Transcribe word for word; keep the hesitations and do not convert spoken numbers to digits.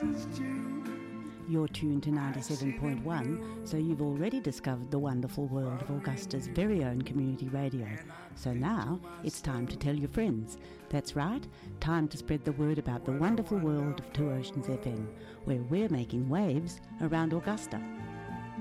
You're tuned to ninety-seven point one, so you've already discovered the wonderful world of Augusta's very own community radio. So now it's time to tell your friends. That's right, time to spread the word about the wonderful world of Two Oceans F M, where we're making waves around Augusta.